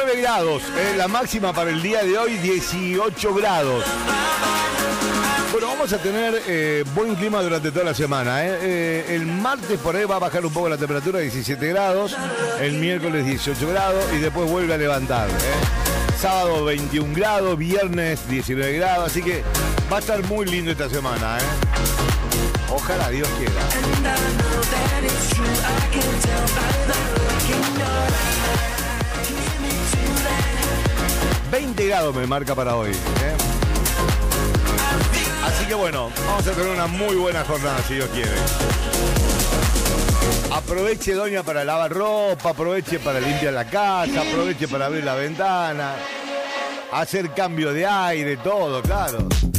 19 grados, la máxima para el día de hoy, 18 grados. Bueno, vamos a tener buen clima durante toda la semana. El martes por ahí va a bajar un poco la temperatura, 17 grados. El miércoles 18 grados y después vuelve a levantar. Sábado 21 grados, viernes 19 grados. Así que va a estar muy lindo esta semana. Ojalá Dios quiera. 20 grados me marca para hoy. Así que bueno, vamos a tener una muy buena jornada si Dios quiere. Aproveche, doña, para lavar ropa, aproveche para limpiar la casa, aproveche para abrir la ventana, hacer cambio de aire, todo, claro.